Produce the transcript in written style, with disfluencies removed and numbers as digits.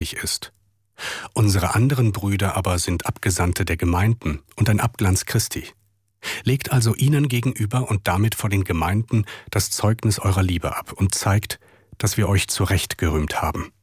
notwendig ist. Unsere anderen Brüder aber sind Abgesandte der Gemeinden und ein Abglanz Christi. Legt also ihnen gegenüber und damit vor den Gemeinden das Zeugnis eurer Liebe ab und zeigt, dass wir euch zu Recht gerühmt haben.